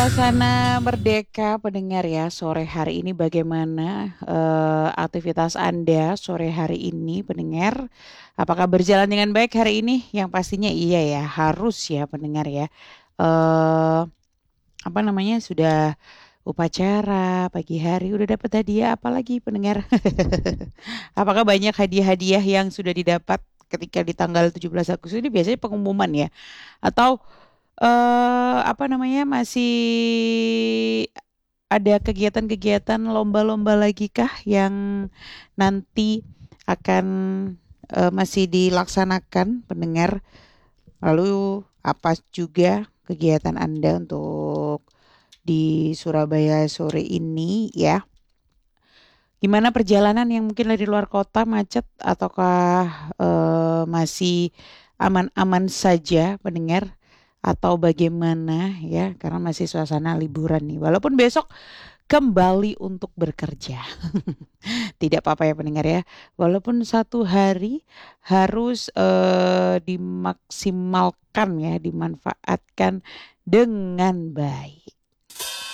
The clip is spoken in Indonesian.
Suasana merdeka pendengar ya, sore hari ini bagaimana aktivitas Anda sore hari ini pendengar? Apakah berjalan dengan baik hari ini? Yang pastinya iya ya, harus ya pendengar ya. Eh apa namanya sudah upacara pagi hari udah dapat hadiah apalagi pendengar? Apakah banyak hadiah-hadiah yang sudah didapat ketika di tanggal 17 Agustus ini biasanya pengumuman ya? Atau apa namanya, masih ada kegiatan-kegiatan lomba-lomba lagi kah yang nanti akan, masih dilaksanakan pendengar? Lalu apa juga kegiatan Anda untuk di Surabaya sore ini ya? Gimana perjalanan yang mungkin dari luar kota macet ataukah, masih aman-aman saja pendengar? Atau bagaimana ya? Karena masih suasana liburan nih. Walaupun besok kembali untuk bekerja. Tidak apa-apa ya pendengar ya. Walaupun satu hari harus dimaksimalkan ya, dimanfaatkan dengan baik.